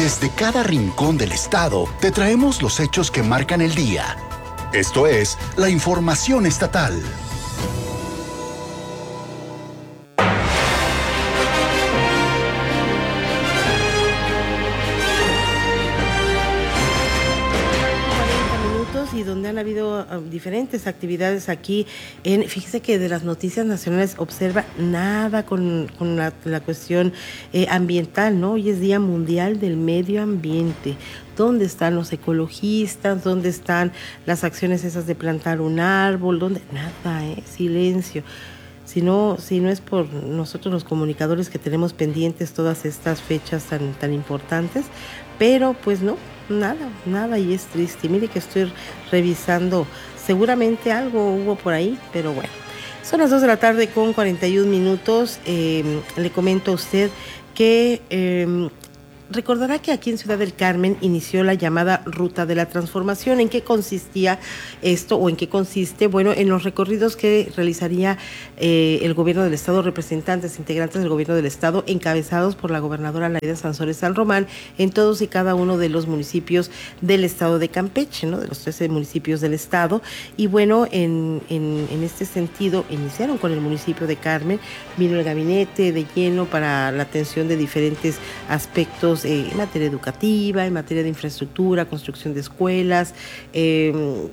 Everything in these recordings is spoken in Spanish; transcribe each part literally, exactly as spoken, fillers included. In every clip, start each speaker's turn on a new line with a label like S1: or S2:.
S1: Desde cada rincón del estado te traemos los hechos que marcan el día. Esto es la información estatal.
S2: Y donde han habido uh, diferentes actividades aquí en, fíjese que de las noticias nacionales observa nada con, con la, la cuestión eh, ambiental, ¿no? Hoy es Día Mundial del Medio Ambiente. ¿Dónde están los ecologistas? ¿Dónde están las acciones esas de plantar un árbol? ¿Dónde? Nada, ¿eh? Silencio. Si no, si no es por nosotros los comunicadores que tenemos pendientes todas estas fechas tan, tan importantes, pero pues no, nada, nada, y es triste. Mire que estoy revisando, seguramente algo hubo por ahí, pero bueno. Son las dos de la tarde con cuarenta y un minutos. Eh, le comento a usted que eh, recordará que aquí en Ciudad del Carmen inició la llamada Ruta de la Transformación. ¿En qué consistía esto o en qué consiste? Bueno, en los recorridos que realizaría eh, el gobierno del estado, representantes integrantes del gobierno del estado, encabezados por la gobernadora Laida Sansores San Román, en todos y cada uno de los municipios del estado de Campeche, ¿no? De los trece municipios del estado. Y bueno, en, en, en este sentido, iniciaron con el municipio de Carmen, vino el gabinete de lleno para la atención de diferentes aspectos eh, en materia educativa, en materia de infraestructura, construcción de escuelas, eh,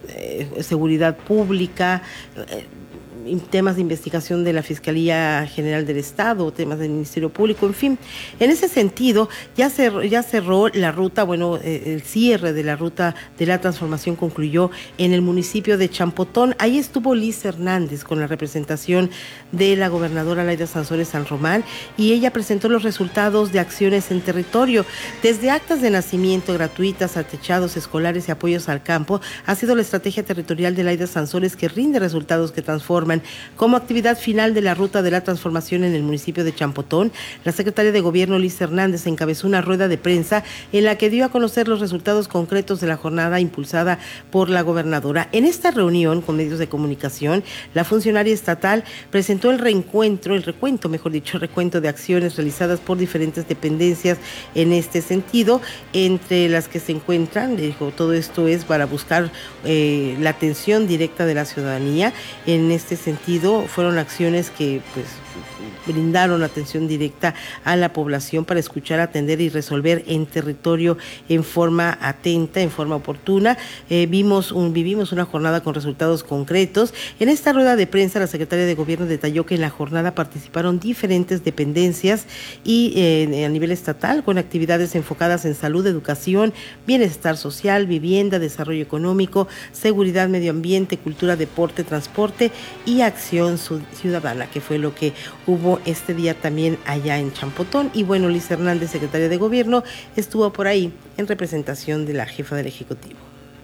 S2: eh, seguridad pública, eh, temas de investigación de la Fiscalía General del Estado, temas del Ministerio Público, en fin. En ese sentido, ya cerró, ya cerró la ruta, bueno, eh, el cierre de la ruta de la transformación concluyó en el municipio de Champotón. Ahí estuvo Liz Hernández con la representación de la gobernadora Laida Sansores San Román, y ella presentó los resultados de acciones en territorio. Desde actas de nacimiento gratuitas a techados escolares y apoyos al campo, ha sido la estrategia territorial de Laida Sansores que rinde resultados que transforman. Como actividad final de la Ruta de la Transformación en el municipio de Champotón, la secretaria de Gobierno Liz Hernández encabezó una rueda de prensa en la que dio a conocer los resultados concretos de la jornada impulsada por la gobernadora. En esta reunión con medios de comunicación, la funcionaria estatal presentó el reencuentro, el recuento, mejor dicho, el recuento de acciones realizadas por diferentes dependencias en este sentido, entre las que se encuentran, dijo, todo esto es para buscar eh, la atención directa de la ciudadanía. En este sentido, fueron acciones que pues brindaron atención directa a la población para escuchar, atender y resolver en territorio en forma atenta, en forma oportuna. Eh, vimos un, vivimos una jornada con resultados concretos. En esta rueda de prensa, la secretaria de Gobierno detalló que en la jornada participaron diferentes dependencias y eh, a nivel estatal, con actividades enfocadas en salud, educación, bienestar social, vivienda, desarrollo económico, seguridad, medio ambiente, cultura, deporte, transporte y acción ciudadana, que fue lo que hubo este día también allá en Champotón. Y bueno, Liz Hernández, secretaria de Gobierno, estuvo por ahí en representación de la jefa del Ejecutivo.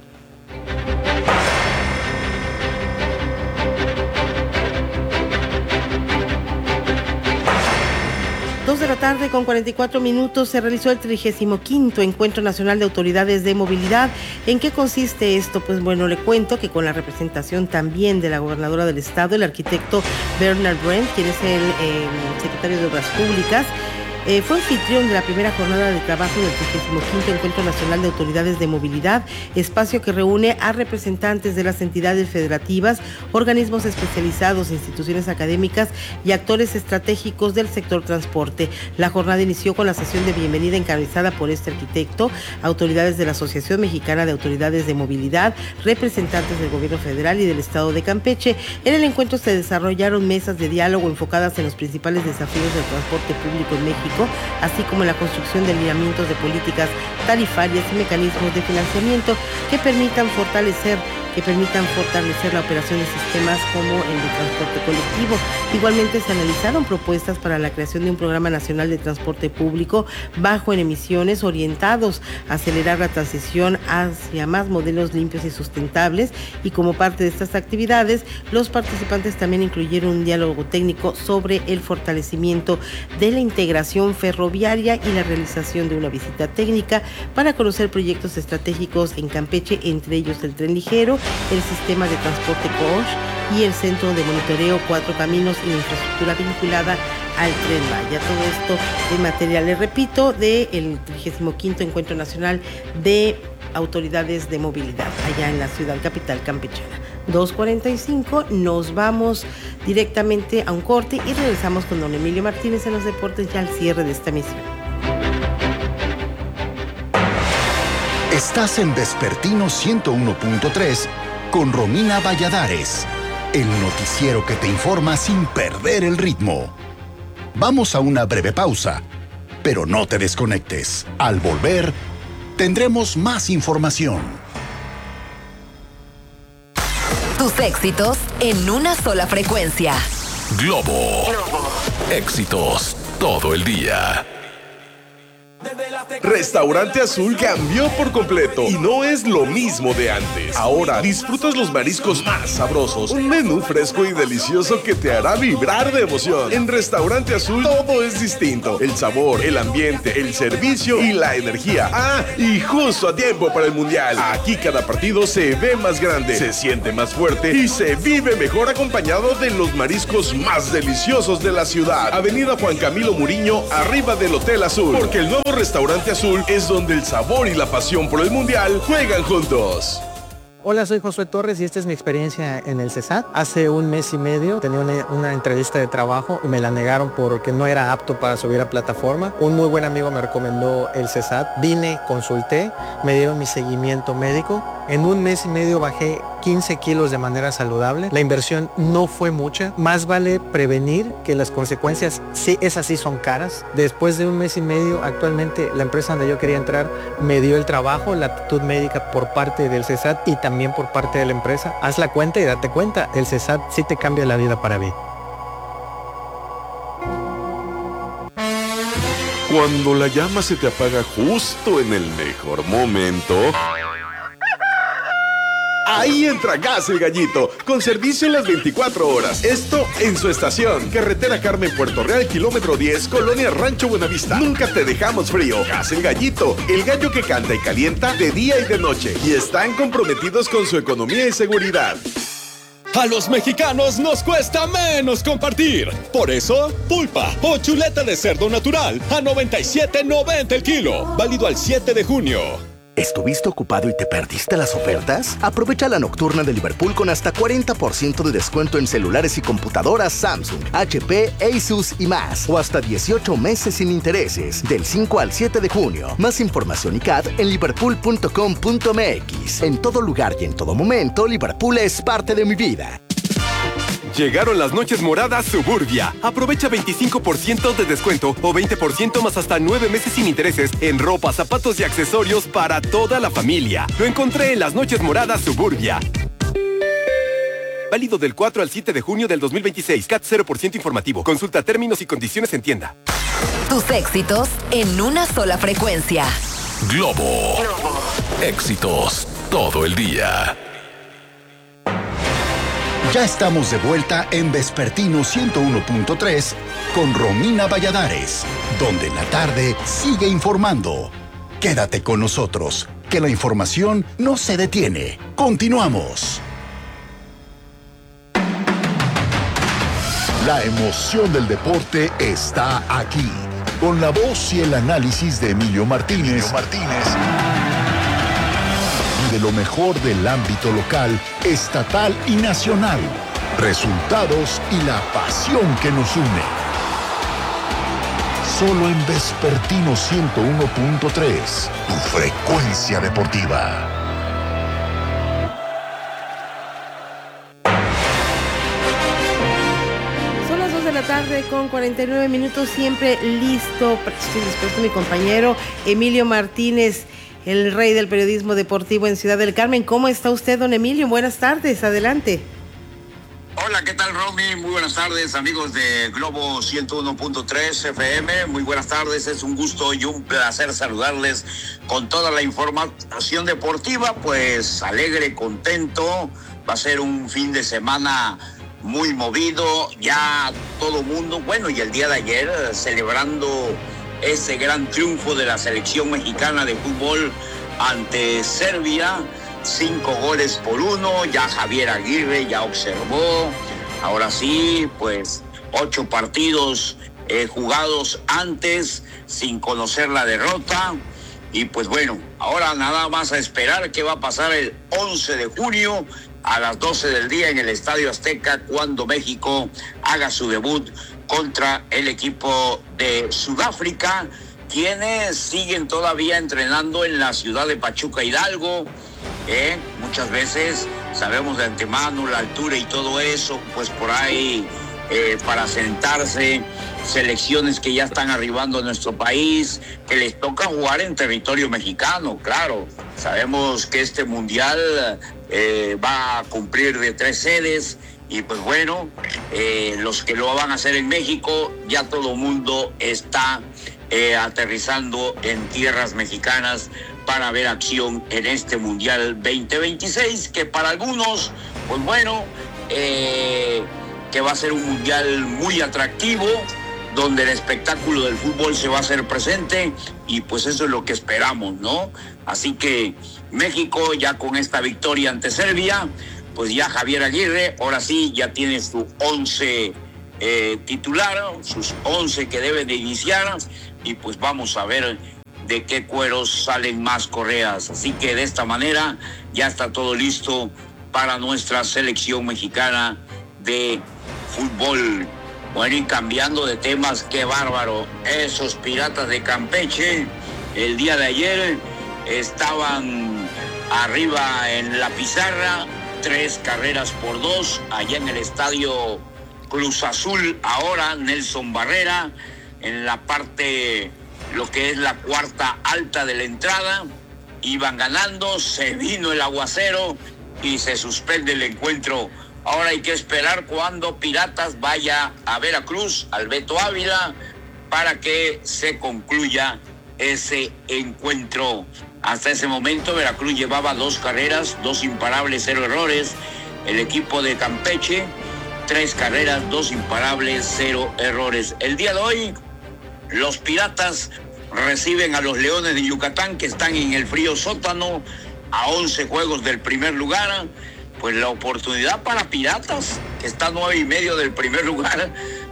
S2: Dos de la tarde con cuarenta y cuatro minutos se realizó el trigésimo quinto Encuentro Nacional de Autoridades de Movilidad. ¿En qué consiste esto? Pues bueno, le cuento que con la representación también de la gobernadora del estado, el arquitecto Bernard Brent, quien es el eh, secretario de Obras Públicas, Eh, fue anfitrión de la primera jornada de trabajo del trigésimo quinto Encuentro Nacional de Autoridades de Movilidad, espacio que reúne a representantes de las entidades federativas, organismos especializados, instituciones académicas y actores estratégicos del sector transporte. La jornada inició con la sesión de bienvenida encabezada por este arquitecto, autoridades de la Asociación Mexicana de Autoridades de Movilidad, representantes del Gobierno Federal y del Estado de Campeche. En el encuentro se desarrollaron mesas de diálogo enfocadas en los principales desafíos del transporte público en México, así como la construcción de lineamientos de políticas tarifarias y mecanismos de financiamiento que permitan fortalecer que permitan fortalecer la operación de sistemas como el de transporte colectivo. Igualmente se analizaron propuestas para la creación de un programa nacional de transporte público bajo en emisiones orientados a acelerar la transición hacia más modelos limpios y sustentables, y como parte de estas actividades, los participantes también incluyeron un diálogo técnico sobre el fortalecimiento de la integración ferroviaria y la realización de una visita técnica para conocer proyectos estratégicos en Campeche, entre ellos el tren ligero, el sistema de transporte C O S H y el centro de monitoreo Cuatro Caminos y la infraestructura vinculada al Tren Maya. Todo esto de material, les repito, del trigésimo quinto Encuentro Nacional de Autoridades de Movilidad, allá en la ciudad capital campechana. dos cuarenta y cinco, nos vamos directamente a un corte y regresamos con don Emilio Martínez en los deportes ya al cierre de esta emisión.
S1: Estás en Vespertino ciento uno punto tres con Romina Valladares, el noticiero que te informa sin perder el ritmo. Vamos a una breve pausa, pero no te desconectes. Al volver, tendremos más información.
S3: Tus éxitos en una sola frecuencia.
S4: Globo. Éxitos todo el día.
S5: Restaurante Azul cambió por completo y no es lo mismo de antes. Ahora disfrutas los mariscos más sabrosos, un menú fresco y delicioso que te hará vibrar de emoción. En Restaurante Azul todo es distinto: el sabor, el ambiente, el servicio y la energía. Ah, y justo a tiempo para el Mundial. Aquí cada partido se ve más grande, se siente más fuerte y se vive mejor acompañado de los mariscos más deliciosos de la ciudad. Avenida Juan Camilo Muriño, arriba del Hotel Azul, porque el nuevo Restaurante Azul es donde el sabor y la pasión por el Mundial juegan juntos.
S6: Hola, soy Josué Torres y esta es mi experiencia en el CESAT. Hace un mes y medio tenía una, una entrevista de trabajo y me la negaron porque no era apto para subir a plataforma. Un muy buen amigo me recomendó el CESAT. Vine, consulté, me dieron mi seguimiento médico. En un mes y medio bajé quince kilos de manera saludable. La inversión no fue mucha. Más vale prevenir que las consecuencias, sí, esas sí son caras. Después de un mes y medio, actualmente la empresa donde yo quería entrar me dio el trabajo, la aptitud médica por parte del CESAT y también por parte de la empresa. Haz la cuenta y date cuenta, el CESAT sí te cambia la vida para bien.
S5: Cuando la llama se te apaga justo en el mejor momento, ahí entra Gas El Gallito, con servicio en las veinticuatro horas. Esto en su estación. Carretera Carmen Puerto Real, kilómetro diez, Colonia Rancho Buenavista. Nunca te dejamos frío. Gas El Gallito, el gallo que canta y calienta de día y de noche. Y están comprometidos con su economía y seguridad.
S7: A los mexicanos nos cuesta menos compartir. Por eso, pulpa o chuleta de cerdo natural a noventa y siete noventa el kilo. Válido al siete de junio.
S8: ¿Estuviste ocupado y te perdiste las ofertas? Aprovecha la nocturna de Liverpool con hasta cuarenta por ciento de descuento en celulares y computadoras Samsung, H P, Asus y más. O hasta dieciocho meses sin intereses, del cinco al siete de junio. Más información y C A D en liverpool punto com punto m x. En todo lugar y en todo momento, Liverpool es parte de mi vida.
S9: Llegaron las noches moradas Suburbia. Aprovecha veinticinco por ciento de descuento o veinte por ciento más hasta nueve meses sin intereses en ropa, zapatos y accesorios para toda la familia. Lo encontré en las noches moradas Suburbia. Válido del cuatro al siete de junio del dos mil veintiséis. C A T cero por ciento informativo. Consulta términos y condiciones en tienda.
S3: Tus éxitos en una sola frecuencia.
S4: Globo. Éxitos todo el día.
S1: Ya estamos de vuelta en Vespertino ciento uno punto tres con Romina Valladares, donde la tarde sigue informando. Quédate con nosotros, que la información no se detiene. Continuamos. La emoción del deporte está aquí, con la voz y el análisis de Emilio Martínez. Emilio Martínez. De lo mejor del ámbito local, estatal y nacional. Resultados y la pasión que nos une. Solo en Vespertino ciento uno punto tres, tu frecuencia deportiva.
S2: Son las dos de la tarde con cuarenta y nueve minutos, siempre listo, presto y dispuesto mi compañero Emilio Martínez, el rey del periodismo deportivo en Ciudad del Carmen. ¿Cómo está usted, don Emilio? Buenas tardes, adelante.
S10: Hola, ¿qué tal, Romy? Muy buenas tardes, amigos de Globo ciento uno punto tres F M. Muy buenas tardes, es un gusto y un placer saludarles con toda la información deportiva. Pues alegre, contento, va a ser un fin de semana muy movido. Ya todo mundo, bueno, y el día de ayer celebrando ese gran triunfo de la selección mexicana de fútbol ante Serbia, cinco goles por uno, ya Javier Aguirre ya observó, ahora sí, pues ocho partidos eh, jugados antes, sin conocer la derrota. Y pues bueno, ahora nada más a esperar qué va a pasar el once de junio a las doce del día en el Estadio Azteca, cuando México haga su debut contra el equipo de Sudáfrica, quienes siguen todavía entrenando en la ciudad de Pachuca Hidalgo. Eh, muchas veces sabemos de antemano la altura y todo eso, pues por ahí eh, para sentarse, selecciones que ya están arribando a nuestro país, que les toca jugar en territorio mexicano, claro. Sabemos que este mundial eh, va a cumplir de tres sedes y pues bueno, eh, los que lo van a hacer en México, ya todo el mundo está eh, aterrizando en tierras mexicanas para ver acción en este mundial veinte veintiséis, que para algunos, pues bueno, eh, que va a ser un mundial muy atractivo, donde el espectáculo del fútbol se va a hacer presente, y pues eso es lo que esperamos, ¿no? Así que México, ya con esta victoria ante Serbia, pues ya Javier Aguirre, ahora sí, ya tiene su once eh, titular, sus once que deben de iniciar, y pues vamos a ver de qué cueros salen más correas. Así que de esta manera ya está todo listo para nuestra selección mexicana de fútbol. Bueno, y cambiando de temas, qué bárbaro, esos Piratas de Campeche el día de ayer estaban arriba en la pizarra, tres carreras por dos, allá en el estadio Cruz Azul, ahora Nelson Barrera, en la parte, lo que es la cuarta alta de la entrada, iban ganando, se vino el aguacero y se suspende el encuentro. Ahora hay que esperar cuando Piratas vaya a Veracruz, al Beto Ávila, para que se concluya ese encuentro. Hasta ese momento Veracruz llevaba dos carreras, dos imparables, cero errores. El equipo de Campeche, tres carreras, dos imparables, cero errores. El día de hoy, los Piratas reciben a los Leones de Yucatán, que están en el frío sótano, a once juegos del primer lugar. Pues la oportunidad para Piratas, que está a nueve y medio del primer lugar,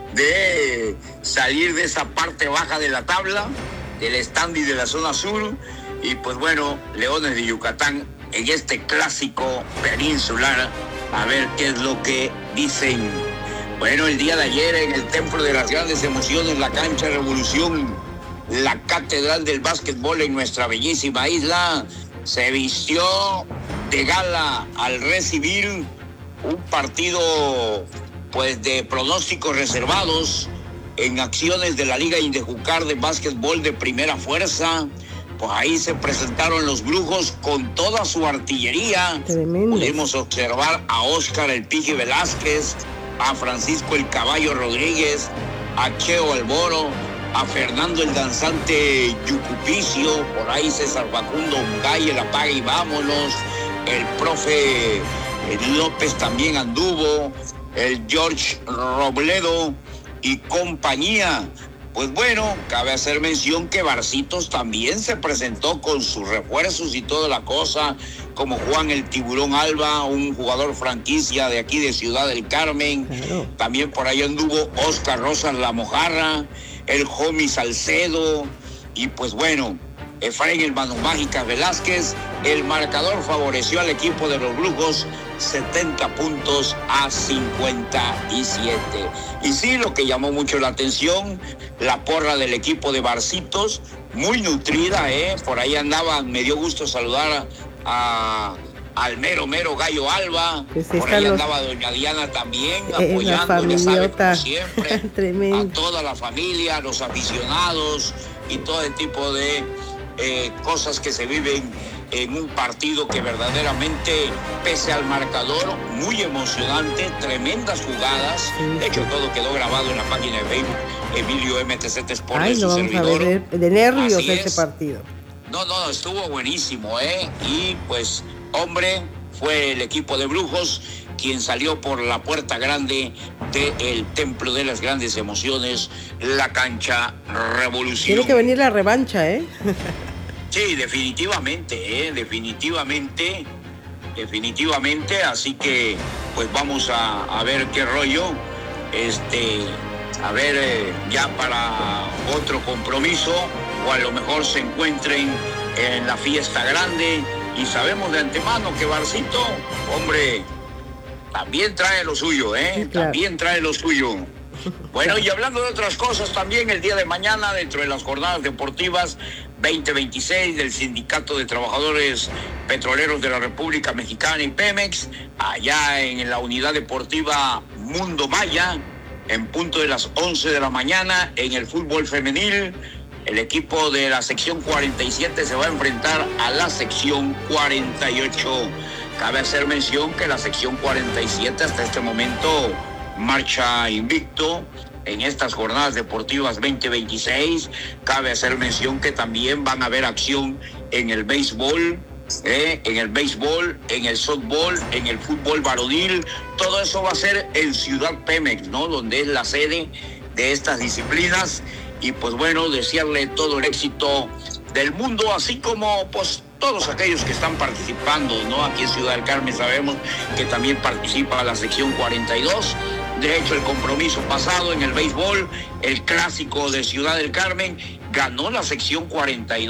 S10: de salir de esa parte baja de la tabla, del standing de la zona sur. Y pues bueno, Leones de Yucatán en este clásico peninsular, a ver qué es lo que dicen. Bueno, el día de ayer en el Templo de las Grandes Emociones, la cancha Revolución, la catedral del básquetbol en nuestra bellísima isla, se vistió de gala al recibir un partido pues de pronósticos reservados en acciones de la Liga Indejucar de básquetbol de primera fuerza. Pues ahí se presentaron los brujos con toda su artillería. Tremendo. Pudimos observar a Óscar el Piji Velázquez, a Francisco el Caballo Rodríguez, a Cheo Alboro, a Fernando el Danzante Yucupicio, por ahí César Facundo Galle, la paga y vámonos. El profe López también anduvo, el George Robledo y compañía. Pues bueno, cabe hacer mención que Barcitos también se presentó con sus refuerzos y toda la cosa, como Juan el Tiburón Alba, un jugador franquicia de aquí de Ciudad del Carmen. Claro. También por ahí anduvo Oscar Rosas La Mojarra, el Homie Salcedo, y pues bueno, Efraín el Manos Mágicas Velázquez. El marcador favoreció al equipo de los Brujos, setenta puntos a cincuenta y siete. Y sí, lo que llamó mucho la atención, la porra del equipo de Barcitos, muy nutrida, ¿eh? Por ahí andaban, me dio gusto saludar a, al mero, mero Gallo Alba, pues por ahí andaba los... doña Diana también, eh, apoyando, ya sabe, como siempre, a toda la familia, los aficionados y todo el tipo de eh, cosas que se viven en un partido que verdaderamente, pese al marcador, muy emocionante, tremendas jugadas. De hecho, todo quedó grabado en la página de Facebook, Emilio M T Z Sport.
S2: Ay,
S10: de
S2: lo
S10: su
S2: vamos
S10: servidor.
S2: A ver de, de nervios
S10: Así
S2: ese
S10: es.
S2: partido.
S10: No, no, estuvo buenísimo, ¿eh? Y pues, hombre, fue el equipo de Brujos quien salió por la puerta grande del Templo de las Grandes Emociones, la cancha Revolución.
S2: Tiene que venir la revancha, ¿eh?
S10: Sí, definitivamente, ¿eh? definitivamente, definitivamente, así que pues vamos a, a ver qué rollo. Este, a ver eh, ya para otro compromiso, o a lo mejor se encuentren en la fiesta grande. Y sabemos de antemano que Barcito, hombre, también trae lo suyo, ¿eh? Sí, claro. También trae lo suyo. Bueno, y hablando de otras cosas también, el día de mañana, dentro de las jornadas deportivas veinte veintiséis del Sindicato de Trabajadores Petroleros de la República Mexicana y Pemex, allá en la unidad deportiva Mundo Maya, en punto de las once de la mañana, en el fútbol femenil, el equipo de la sección cuarenta y siete se va a enfrentar a la sección cuarenta y ocho. Cabe hacer mención que la sección cuarenta y siete hasta este momento marcha invicto en estas jornadas deportivas veinte veintiséis. Cabe hacer mención que también van a haber acción en el béisbol, eh, en el béisbol, en el softball, en el fútbol varonil. Todo eso va a ser en Ciudad Pemex, ¿no? Donde es la sede de estas disciplinas. Y pues bueno, desearle todo el éxito del mundo, así como pues todos aquellos que están participando, ¿no? Aquí en Ciudad del Carmen sabemos que también participa la sección cuarenta y dos. De hecho, el compromiso pasado en el béisbol, el clásico de Ciudad del Carmen, ganó la sección cuarenta y dos.